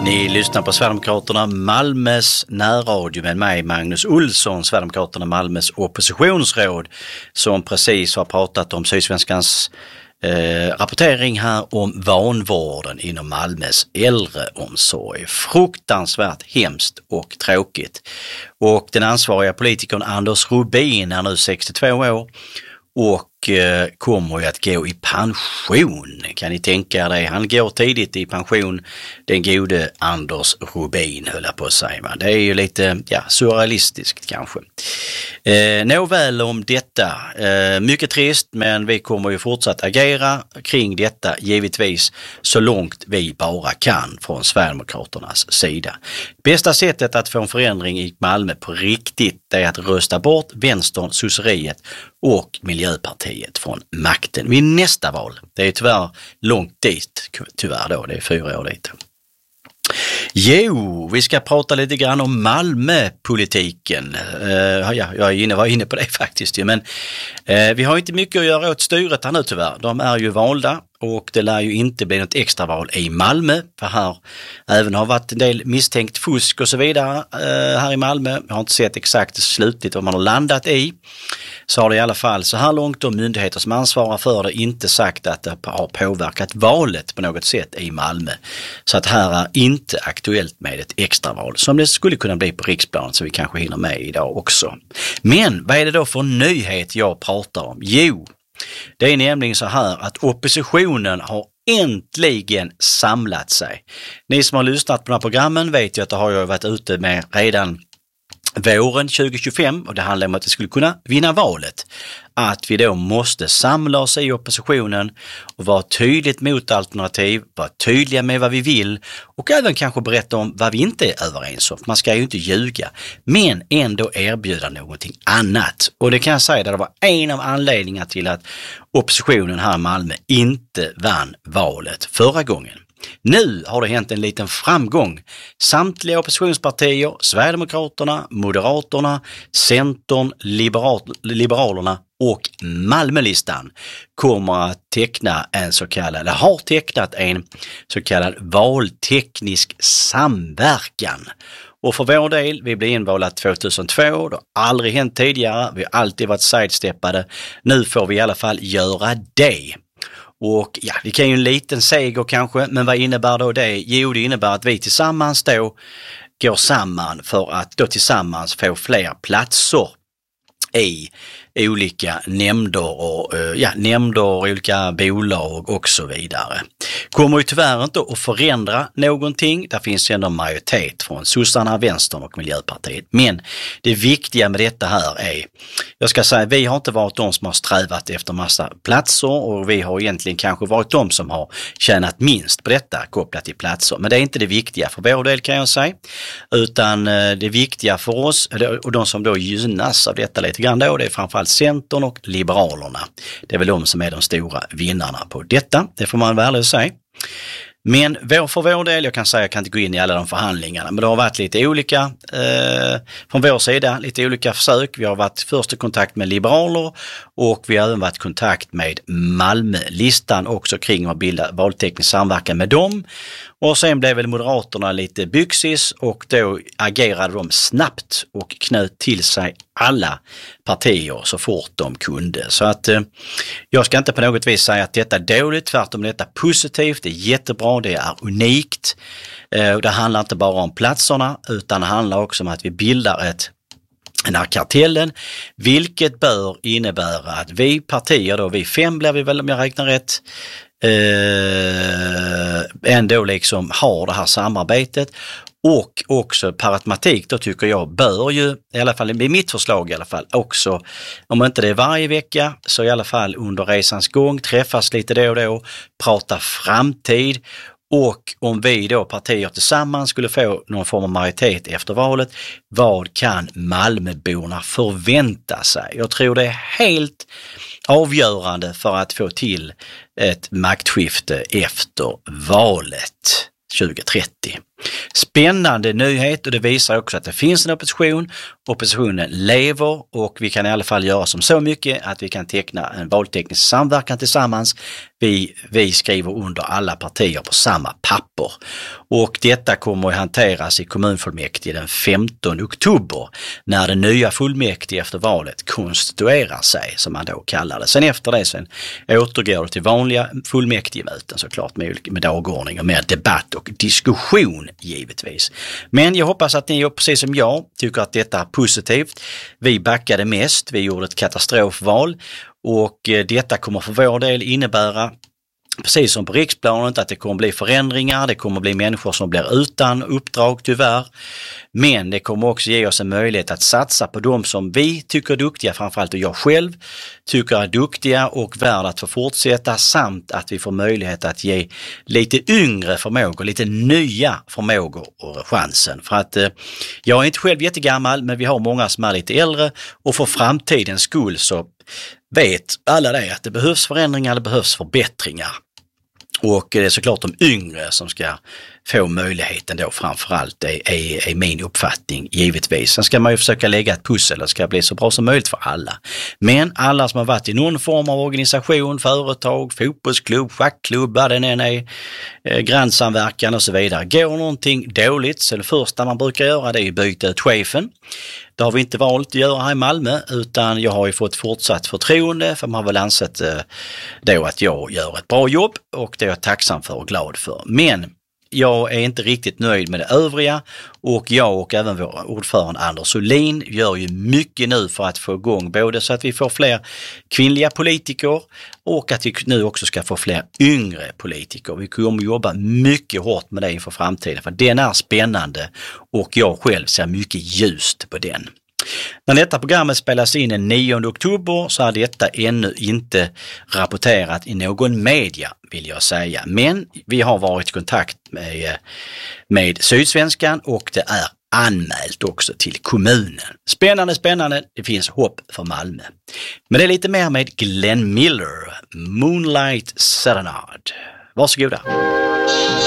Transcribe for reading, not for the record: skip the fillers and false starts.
Ni lyssnar på Sverigedemokraterna Malmös närradio med mig Magnus Olsson, Sverigedemokraterna Malmös oppositionsråd, som precis har pratat om Sydsvenskans rapportering här om vanvården inom Malmös äldreomsorg. Fruktansvärt hemskt och tråkigt. Och den ansvariga politikern Anders Rubin är nu 62 år och kommer ju att gå i pension. Kan ni tänka er det? Han går tidigt i pension, den gode Anders Rubin, höll jag på att säga. Det är ju lite surrealistiskt kanske. Nåväl om detta. Mycket trist, men vi kommer ju fortsatt agera kring detta givetvis så långt vi bara kan från Sverigedemokraternas sida. Bästa sättet att få en förändring i Malmö på riktigt är att rösta bort vänstern, sosseriet och Miljöpartiet från makten vid nästa val. Det är tyvärr långt dit, tyvärr då, det är 4 år dit. Jo, vi ska prata lite grann om Malmöpolitiken. Jag var inne på det faktiskt, men vi har inte mycket att göra åt styret här nu tyvärr. De är ju valda och det lär ju inte bli något extraval i Malmö, för här även har varit en del misstänkt fusk och så vidare här i Malmö. Jag har inte sett exakt slutligt vad man har landat i. Så har det i alla fall så här långt de myndigheter som ansvarar för det inte sagt att det har påverkat valet på något sätt i Malmö. Så att här är inte aktuellt med ett extraval som det skulle kunna bli på riksplan, så vi kanske hinner med idag också. Men vad är det då för nyhet jag pratar om? Jo, det är nämligen så här att oppositionen har äntligen samlat sig. Ni som har lyssnat på de här programmen vet ju att det har jag varit ute med redan våren 2025, och det handlar om att vi skulle kunna vinna valet. Att vi då måste samla oss i oppositionen och vara tydligt mot alternativ, vara tydliga med vad vi vill och även kanske berätta om vad vi inte är överens om. Man ska ju inte ljuga, men ändå erbjuda någonting annat. Och det kan jag säga, det var en av anledningarna till att oppositionen här i Malmö inte vann valet förra gången. Nu har det hänt en liten framgång. Samtliga oppositionspartier, Sverigedemokraterna, Moderaterna, Centern, Liberalerna och Malmölistan kommer att teckna har tecknat en så kallad valteknisk samverkan. Och för vår del, vi blev invalat 2002, det har aldrig hänt tidigare, vi har alltid varit sidesteppade. Nu får vi i alla fall göra det. Och ja, det kan ju en liten seger kanske, men vad innebär då det? Jo, det innebär att vi tillsammans då går samman för att då tillsammans få fler platser i olika nämnder och olika bolag och så vidare. Kommer ju tyvärr inte att förändra någonting. Där finns ju ändå majoritet från sossarna, vänstern och Miljöpartiet. Men det viktiga med detta här är, jag ska säga, vi har inte varit de som har strävat efter massa platser, och vi har egentligen kanske varit de som har tjänat minst på detta kopplat till platser. Men det är inte det viktiga för vår del, kan jag säga. Utan det viktiga för oss, och de som då gynnas av detta lite grann då, det är framförallt Centern och Liberalerna. Det är väl de som är de stora vinnarna på detta, det får man väl säga. Men för vår del, jag kan säga, jag kan inte gå in i alla de förhandlingarna, men det har varit lite olika från vår sida, lite olika försök. Vi har varit först i kontakt med liberaler och vi har även varit i kontakt med Malmölistan också kring att bilda valteknisk samverkan med dem. Och sen blev väl Moderaterna lite byxis och då agerade de snabbt och knöt till sig alla partier så fort de kunde. Så att jag ska inte på något vis säga att detta är dåligt, tvärtom detta är positivt, det är jättebra, det är unikt. Det handlar inte bara om platserna, utan det handlar också om att vi bildar den här kartellen, vilket bör innebära att vi partier då, vi 5 blir vi väl om jag räknar rätt, ändå liksom har det här samarbetet. Och också per automatik då tycker jag bör ju, i alla fall i mitt förslag i alla fall, också, om inte det är varje vecka så i alla fall under resans gång träffas lite då och då, prata framtid. Och om vi då partier tillsammans skulle få någon form av majoritet efter valet, vad kan Malmöborna förvänta sig? Jag tror det är helt avgörande för att få till ett maktskifte efter valet 2030. Spännande nyhet, och det visar också att det finns en opposition. Oppositionen lever och vi kan i alla fall göra som så mycket att vi kan teckna en valteknisk samverkan tillsammans. Vi skriver under alla partier på samma papper, och detta kommer att hanteras i kommunfullmäktige den 15 oktober när det nya fullmäktige efter valet konstituerar sig, som man då kallar det. Sen efter det återgår det till vanliga fullmäktigemöten såklart, med dagordning och mer debatt och diskussion givetvis. Men jag hoppas att ni, precis som jag, tycker att detta är positivt. Vi backade mest, vi gjorde ett katastrofval, och detta kommer för vår del innebära, precis som på riksplanet, att det kommer bli förändringar, det kommer bli människor som blir utan uppdrag tyvärr, men det kommer också ge oss en möjlighet att satsa på dem som vi tycker är duktiga, framförallt och jag själv tycker är duktiga och värda att få fortsätta, samt att vi får möjlighet att ge lite yngre förmågor, lite nya förmågor och chansen. För att jag är inte själv jättegammal, men vi har många som är lite äldre, och för framtidens skull så vet alla det att det behövs förändringar, det behövs förbättringar. Och det är såklart de yngre som ska få möjligheten då framförallt, det är min uppfattning givetvis. Sen ska man ju försöka lägga ett pussel och ska bli så bra som möjligt för alla. Men alla som har varit i någon form av organisation, företag, fotbollsklubb, schackklubb, vad den än är, grannsamverkan och så vidare. Går någonting dåligt, så det första man brukar göra det är att byta ut chefen. Det har vi inte valt att göra här i Malmö, utan jag har ju fått fortsatt förtroende, för man har väl ansett då att jag gör ett bra jobb, och det är jag tacksam för och glad för. Men jag är inte riktigt nöjd med det övriga, och jag och även vår ordförande Anders Solin gör ju mycket nu för att få igång både så att vi får fler kvinnliga politiker och att vi nu också ska få fler yngre politiker. Vi kommer att jobba mycket hårt med det inför framtiden, för den är spännande och jag själv ser mycket ljust på den. När detta programmet spelas in den 9 oktober så är detta ännu inte rapporterat i någon media, vill jag säga. Men vi har varit i kontakt med Sydsvenskan, och det är anmält också till kommunen. Spännande, det finns hopp för Malmö. Men det är lite mer med Glenn Miller, Moonlight Serenade. Varsågoda.